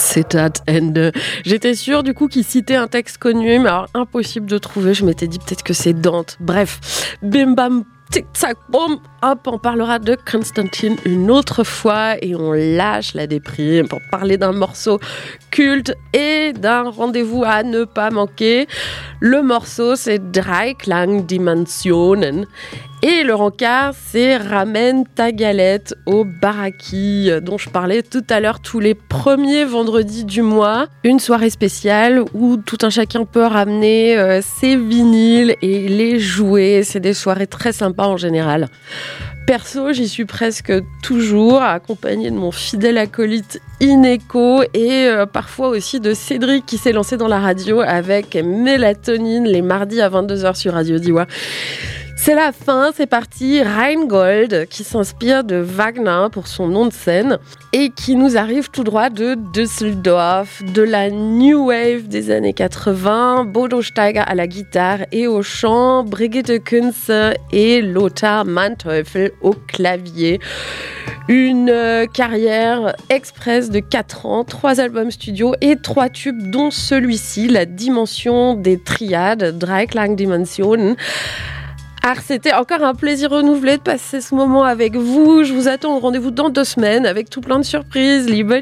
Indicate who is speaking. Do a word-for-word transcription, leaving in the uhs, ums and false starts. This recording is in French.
Speaker 1: Zitat Ende. J'étais sûre du coup qu'il citait un texte connu, mais alors impossible de trouver. Je m'étais dit peut-être que c'est Dante. Bref, bim bam, tic tac boum. Hop, on parlera de Constantine une autre fois et on lâche la déprime pour parler d'un morceau culte et d'un rendez-vous à ne pas manquer. Le morceau, c'est Dreiklang-Dimensionen. Et le rencard, c'est Ramène ta galette au baraki, dont je parlais tout à l'heure tous les premiers vendredis du mois. Une soirée spéciale où tout un chacun peut ramener euh, ses vinyles et les jouer. C'est des soirées très sympas en général. Perso, j'y suis presque toujours, accompagnée de mon fidèle acolyte Ineco et euh, parfois aussi de Cédric qui s'est lancé dans la radio avec Mélatonine les mardis à vingt-deux heures sur Radio Diwa. C'est la fin, c'est parti. Rheingold, qui s'inspire de Wagner pour son nom de scène et qui nous arrive tout droit de Düsseldorf, de la New Wave des années quatre-vingts, Bodo Steiger à la guitare et au chant, Brigitte Kunze et Lothar Manteuffel au clavier. Une euh, carrière express de quatre ans, trois albums studio et trois tubes, dont celui-ci, La Dimension des Triades, Dreiklang-Dimensionen. Ah, c'était encore un plaisir renouvelé de passer ce moment avec vous. Je vous attends au rendez-vous dans deux semaines avec tout plein de surprises. Liebe